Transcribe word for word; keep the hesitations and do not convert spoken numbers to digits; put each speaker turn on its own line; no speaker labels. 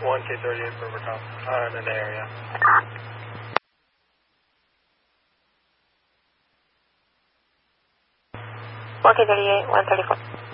one K thirty-eight for overcom. I'm in the area.
one K thirty-eight, one thirty-four.